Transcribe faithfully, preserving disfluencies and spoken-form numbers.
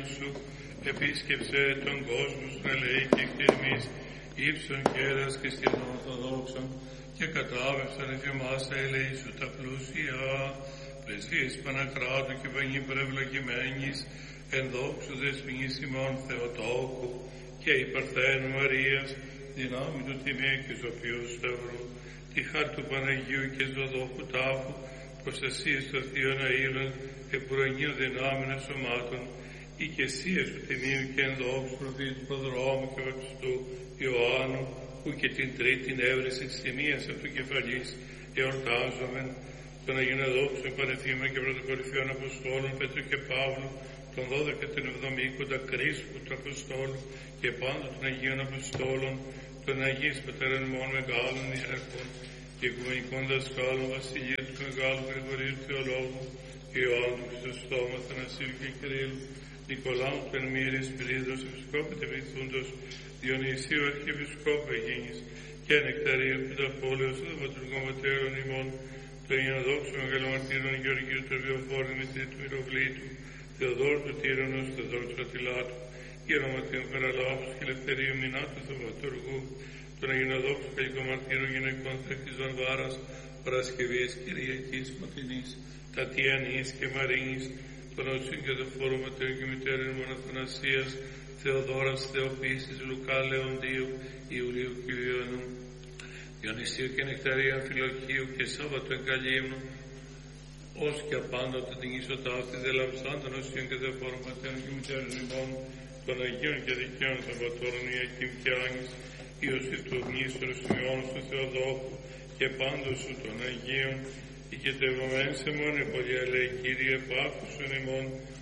σου, επίσκεψε τον κόσμο σου να λέει και εκτιμής ύψων κέρας και στην Ορθοδόξων και κατάβευσαν εις εμάς έλεη σου τα πλούσια πρεσβείες Πανακράτου και Πανυπρευλογημένης εν δόξου δεσποινής ημών Θεοτόκου και η Παρθένου Μαρίας δυνάμει του τιμέ και ζωπίου Σταυρού τη χάρ του Παναγίου και ζωδόχου τάφου προστασίες των θείων αήλων επουρανίων δυνάμεων σωμάτων οικεσίες του τιμίου και ενδόξου προφήτου του προδρόμου και βαπτιστού Ιωάννου που και την τρίτην έβρεση της τιμίας αυτού κεφαλής εορτάζομεν των Αγίων Δόξων Πανεφήμων και Πρωτοκορυφαίων Αποστόλων Πέτρου και Παύλου των δώδεκα των εβδομήκοντα Κρίσπου του Αποστόλου και πάντων των Αγίων Αποστόλων των Αγίης Πατέρων ημών μεγάλων ιεραρχών και οικουμενικών δασκάλων Βασιλείου του Μεγάλου Γρηγορίου Θεολόγου Ιωάννου του Χρυσοστόμου Αθανασίου και Κυρίλου Νικολάου του Ενμύρης Πυρίδρος Επισκόπου Τεβηθούντος Διονυσίου Αρχιεπισκόπου Αιγίνης και Νεκταρίου Πιταπόλεως των Πατουργωματέρων ημών των Ιωνοδόξων Μεγαλομαρτύρων Γεωργίου του Βιοφόρου Δημητρίου του Μυροβλήτου Θεοδόρου του Τύρονος, Θεοδόρου του Αττηλάτου, Ιερωματίων Παραλάφους και Ελευθερίου Μινάτου Θαυματουργού, των Αγινοδόξων Καλλικομαρτύρων Γυναικών Θεκτιζών Βάρας, Παρασκευής, Κυριακής, Μαθηνής, Τατιανής και Μαρίνης, των Οτσίων και Δεφόρου Ματέων και Μητέρων ημών Αθανασίας, Θεοδόρας, Θεοποίησης, Λουκά, Λεοντίου, Ιουλίου και Ιωαννού, Διονυσίου και Νεκταρίου, Αμφιλοχίου και Σάββατο Εγκαλύμνου, ως και απάντοτε την ισοτάφτη δε λαμψάντων οσίων και δεφόρων πατέρων και μητέρων ημών των Αγίων και Δικαίων των Πατώρων Ιακήμ και Άγγις Ιωσήφ του Γνήστερου Σημειώνου του Θεοδόχου και πάντως σου των Αγίων οικετευομέν σε μόνοι πολυαλέοι Κύριε πάκουσον ημών